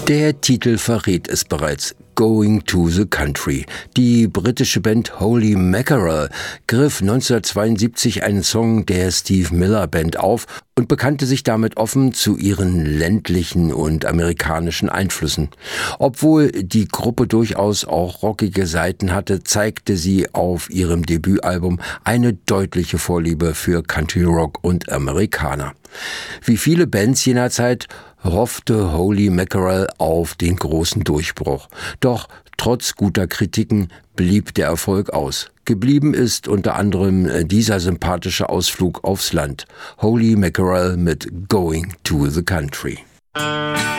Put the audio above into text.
Der Titel verrät es bereits. Going to the Country. Die britische Band Holy Mackerel griff 1972 einen Song der Steve Miller Band auf und bekannte sich damit offen zu ihren ländlichen und amerikanischen Einflüssen. Obwohl die Gruppe durchaus auch rockige Seiten hatte, zeigte sie auf ihrem Debütalbum eine deutliche Vorliebe für Country Rock und Amerikaner. Wie viele Bands jener Zeit hoffte Holy Mackerel auf den großen Durchbruch. Doch trotz guter Kritiken blieb der Erfolg aus. Geblieben ist unter anderem dieser sympathische Ausflug aufs Land. Holy Mackerel mit Going to the Country.